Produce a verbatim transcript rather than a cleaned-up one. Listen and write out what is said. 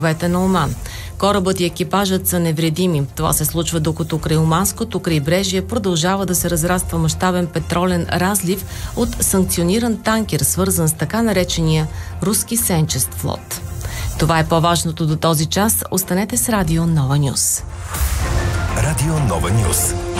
бреговете на Оман. Корабът и екипажът са невредими. Това се случва докато край Оманското крайбрежие продължава да се разраства мащабен петролен разлив от санкциониран танкер, свързан с така наречения руски сенчест флот. Това е по-важното до този час. Останете с Радио Нова Нюс. Радио Нова Нюс.